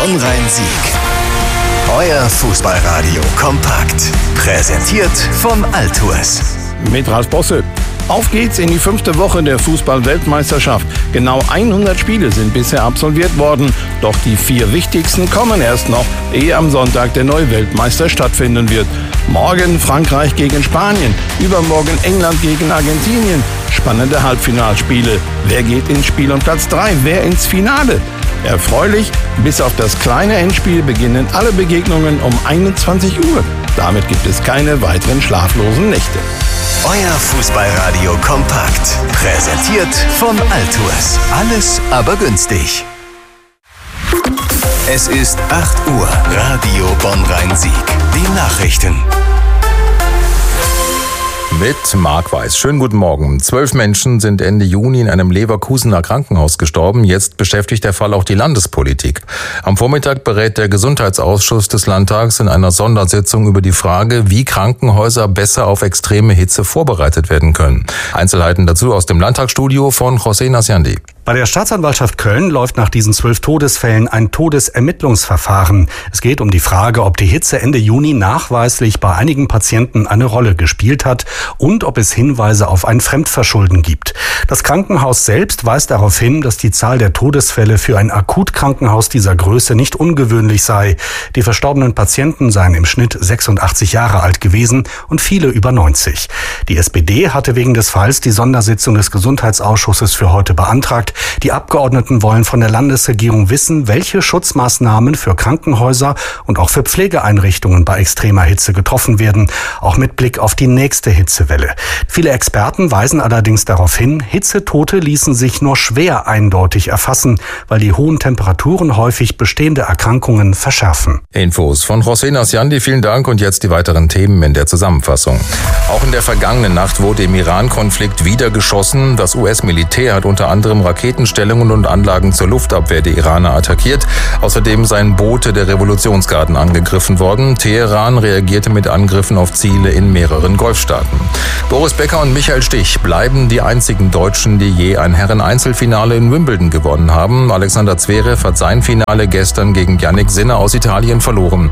Bonn-Rhein-Sieg. Euer Fußballradio kompakt. Präsentiert von Altours. Mit Ralf Bosse. Auf geht's in die 5. Woche der Fußball-Weltmeisterschaft. Genau 100 Spiele sind bisher absolviert worden. Doch die 4 wichtigsten kommen erst noch, ehe am Sonntag der neue Weltmeister stattfinden wird. Morgen Frankreich gegen Spanien, übermorgen England gegen Argentinien. Spannende Halbfinalspiele. Wer geht ins Spiel um Platz 3? Wer ins Finale? Erfreulich, bis auf das kleine Endspiel beginnen alle Begegnungen um 21 Uhr. Damit gibt es keine weiteren schlaflosen Nächte. Euer Fußballradio kompakt. Präsentiert von Altours. Alles aber günstig. Es ist 8 Uhr. Radio Bonn-Rhein-Sieg. Die Nachrichten. Mit Marc Weiß. Schönen guten Morgen. 12 Menschen sind Ende Juni in einem Leverkusener Krankenhaus gestorben. Jetzt beschäftigt der Fall auch die Landespolitik. Am Vormittag berät der Gesundheitsausschuss des Landtags in einer Sondersitzung über die Frage, wie Krankenhäuser besser auf extreme Hitze vorbereitet werden können. Einzelheiten dazu aus dem Landtagsstudio von José Nasiandi. Bei der Staatsanwaltschaft Köln läuft nach diesen 12 Todesfällen ein Todesermittlungsverfahren. Es geht um die Frage, ob die Hitze Ende Juni nachweislich bei einigen Patienten eine Rolle gespielt hat und ob es Hinweise auf ein Fremdverschulden gibt. Das Krankenhaus selbst weist darauf hin, dass die Zahl der Todesfälle für ein Akutkrankenhaus dieser Größe nicht ungewöhnlich sei. Die verstorbenen Patienten seien im Schnitt 86 Jahre alt gewesen und viele über 90. Die SPD hatte wegen des Falls die Sondersitzung des Gesundheitsausschusses für heute beantragt. Die Abgeordneten wollen von der Landesregierung wissen, welche Schutzmaßnahmen für Krankenhäuser und auch für Pflegeeinrichtungen bei extremer Hitze getroffen werden, auch mit Blick auf die nächste Hitzewelle. Viele Experten weisen allerdings darauf hin, Hitzetote ließen sich nur schwer eindeutig erfassen, weil die hohen Temperaturen häufig bestehende Erkrankungen verschärfen. Infos von José Nasiandi, vielen Dank, und jetzt die weiteren Themen in der Zusammenfassung. Auch in der vergangenen Nacht wurde im Iran-Konflikt wieder geschossen. Das US-Militär hat unter anderem Raketenstellungen und Anlagen zur Luftabwehr der Iraner attackiert. Außerdem seien Boote der Revolutionsgarden angegriffen worden. Teheran reagierte mit Angriffen auf Ziele in mehreren Golfstaaten. Boris Becker und Michael Stich bleiben die einzigen Deutschen, die je ein Herren-Einzelfinale in Wimbledon gewonnen haben. Alexander Zverev hat sein Finale gestern gegen Jannik Sinner aus Italien verloren.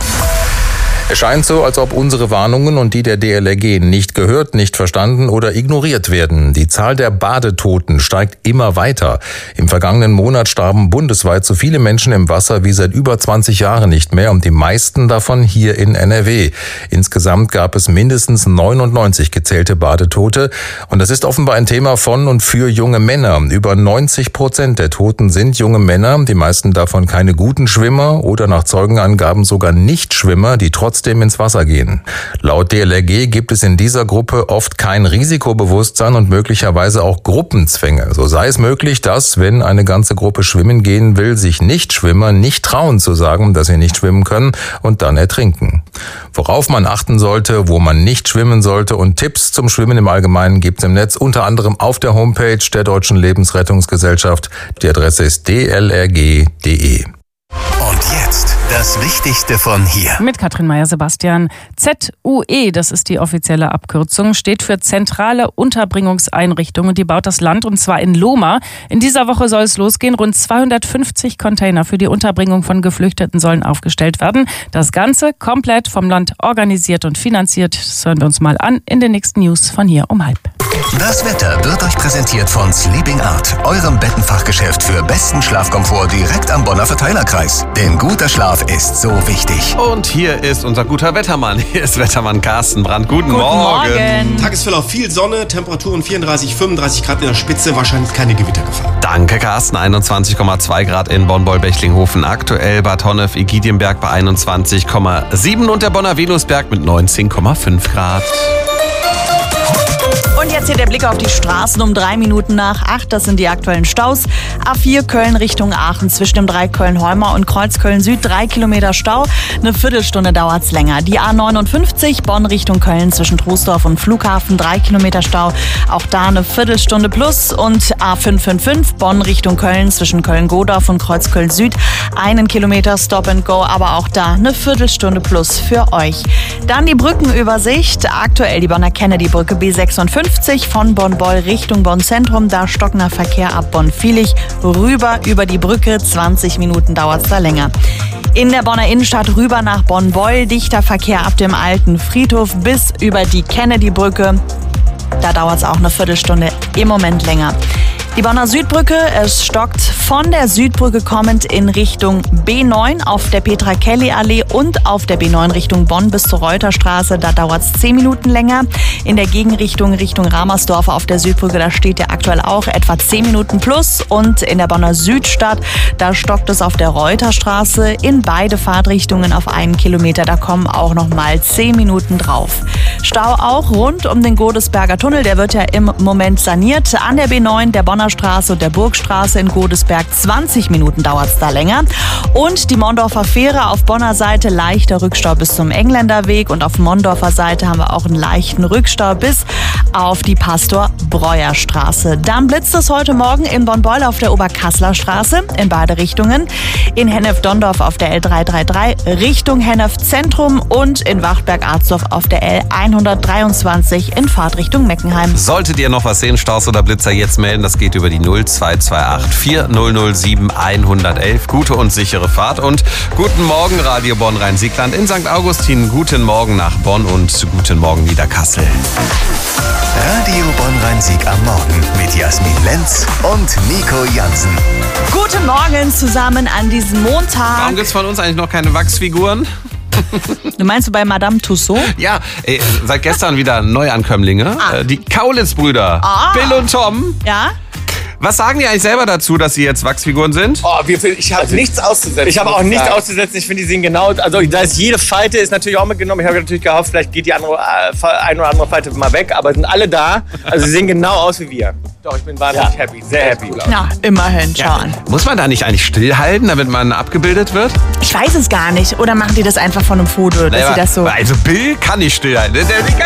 Es scheint so, als ob unsere Warnungen und die der DLRG nicht gehört, nicht verstanden oder ignoriert werden. Die Zahl der Badetoten steigt immer weiter. Im vergangenen Monat starben bundesweit so viele Menschen im Wasser wie seit über 20 Jahren nicht mehr, und die meisten davon hier in NRW. Insgesamt gab es mindestens 99 gezählte Badetote, und das ist offenbar ein Thema von und für junge Männer. Über 90% der Toten sind junge Männer, die meisten davon keine guten Schwimmer oder nach Zeugenangaben sogar Nichtschwimmer, die trotzdem ins Wasser gehen. Laut DLRG gibt es in dieser Gruppe oft kein Risikobewusstsein und möglicherweise auch Gruppenzwänge. So sei es möglich, dass, wenn eine ganze Gruppe schwimmen gehen will, sich Nichtschwimmer nicht trauen zu sagen, dass sie nicht schwimmen können und dann ertrinken. Worauf man achten sollte, wo man nicht schwimmen sollte und Tipps zum Schwimmen im Allgemeinen gibt es im Netz, unter anderem auf der Homepage der Deutschen Lebensrettungsgesellschaft. Die Adresse ist dlrg.de. Und jetzt das Wichtigste von hier. Mit Katrin Meyer-Sebastian. ZUE, das ist die offizielle Abkürzung, steht für Zentrale Unterbringungseinrichtung, und die baut das Land, und zwar in Lohmar. In dieser Woche soll es losgehen. Rund 250 Container für die Unterbringung von Geflüchteten sollen aufgestellt werden. Das Ganze komplett vom Land organisiert und finanziert. Das hören wir uns mal an in den nächsten News von hier um 12:30. Das Wetter wird euch präsentiert von Sleeping Art, eurem Bettenfachgeschäft für besten Schlafkomfort direkt am Bonner Verteilerkreis. Denn guter Schlaf ist so wichtig. Und hier ist unser guter Wettermann. Hier ist Wettermann Carsten Brandt. Guten Morgen. Tagesverlauf viel Sonne, Temperaturen 34, 35 Grad in der Spitze, wahrscheinlich keine Gewittergefahr. Danke, Carsten. 21,2 Grad in Bonn-Boll-Bechlinghofen. Aktuell Bad Honnef, Ägidienberg bei 21,7 und der Bonner Venusberg mit 19,5 Grad. Und jetzt hier der Blick auf die Straßen um 3 Minuten nach 8. Das sind die aktuellen Staus. A4 Köln Richtung Aachen zwischen dem Dreieck Köln-Heumar und Kreuz Köln-Süd 3 Kilometer Stau. Eine Viertelstunde dauert's länger. Die A59 Bonn Richtung Köln zwischen Troisdorf und Flughafen 3 Kilometer Stau. Auch da eine Viertelstunde plus. Und A555 Bonn Richtung Köln zwischen Köln-Godorf und Kreuz Köln-Süd 1 Kilometer Stop and Go. Aber auch da eine Viertelstunde plus für euch. Dann die Brückenübersicht. Aktuell die Bonner Kennedy-Brücke B56 von Bonn-Boll Richtung Bonn-Zentrum. Da stockender Verkehr ab Bonn-Vielig rüber über die Brücke. 20 Minuten dauert es da länger. In der Bonner Innenstadt rüber nach Bonn-Beul. Dichter Verkehr ab dem alten Friedhof bis über die Kennedy-Brücke. Da dauert es auch eine Viertelstunde im Moment länger. Die Bonner Südbrücke, es stockt von der Südbrücke kommend in Richtung B9 auf der Petra-Kelly-Allee und auf der B9 Richtung Bonn bis zur Reuterstraße. Da dauert es 10 Minuten länger. In der Gegenrichtung Richtung Ramersdorf auf der Südbrücke, da steht ja aktuell auch etwa 10 Minuten plus. Und in der Bonner Südstadt, da stockt es auf der Reuterstraße in beide Fahrtrichtungen auf 1 Kilometer. Da kommen auch noch mal 10 Minuten drauf. Stau auch rund um den Godesberger Tunnel. Der wird ja im Moment saniert. An der B9, der Bonner Straße und der Burgstraße in Godesberg 20 Minuten dauert es da länger. Und die Mondorfer Fähre auf Bonner Seite leichter Rückstau bis zum Engländerweg und auf Mondorfer Seite haben wir auch einen leichten Rückstau bis auf die Pastor-Breuer-Straße. Dann blitzt es heute Morgen in Bonn-Beul auf der Oberkasseler Straße in beide Richtungen, in Hennef-Dondorf auf der L333 Richtung Hennef Zentrum und in Wachtberg-Arsdorf auf der L123 in Fahrtrichtung Meckenheim. Solltet ihr noch was sehen, Staus oder Blitzer, jetzt melden. Das geht über die 0228 4007 111. Gute und sichere Fahrt und guten Morgen Radio Bonn Rhein-Siegland in St. Augustin. Guten Morgen nach Bonn und guten Morgen Niederkassel. Radio Bonn Rhein-Sieg am Morgen mit Jasmin Lenz und Nico Jansen. Guten Morgen zusammen an diesem Montag. Warum gibt es von uns eigentlich noch keine Wachsfiguren? Du meinst bei Madame Tussauds? Ja, seit gestern wieder Neuankömmlinge. Die Kaulitz-Brüder. Bill und Tom. Ja? Was sagen die eigentlich selber dazu, dass sie jetzt Wachsfiguren sind? Oh, ich habe nichts auszusetzen. Ich habe auch nichts auszusetzen. Ich finde, die sehen genau, also da ist jede Falte ist natürlich auch mitgenommen. Ich habe natürlich gehofft, vielleicht geht die ein oder andere Falte mal weg, aber sind alle da. Also sie sehen genau aus wie wir. Doch, ich bin wahnsinnig happy, sehr happy. Na, immerhin, schau an. Muss man da nicht eigentlich stillhalten, damit man abgebildet wird? Ich weiß es gar nicht. Oder machen die das einfach von einem Foto, dass sie das so... Also Bill kann nicht stillhalten.